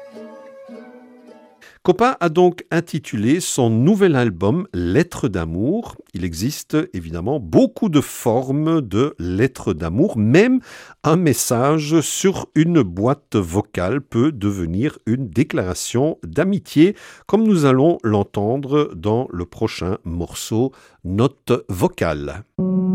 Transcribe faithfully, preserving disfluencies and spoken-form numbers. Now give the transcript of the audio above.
Copa a donc intitulé son nouvel album Lettres d'amour. Il existe évidemment beaucoup de formes de lettres d'amour. Même un message sur une boîte vocale peut devenir une déclaration d'amitié, comme nous allons l'entendre dans le prochain morceau Note vocale.